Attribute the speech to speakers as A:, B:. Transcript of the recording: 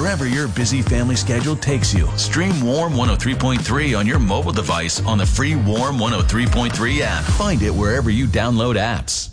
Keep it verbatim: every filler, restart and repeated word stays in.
A: wherever your busy family schedule takes you. Stream Warm one oh three point three on your mobile device on the free Warm one oh three point three app. Find it wherever you download apps.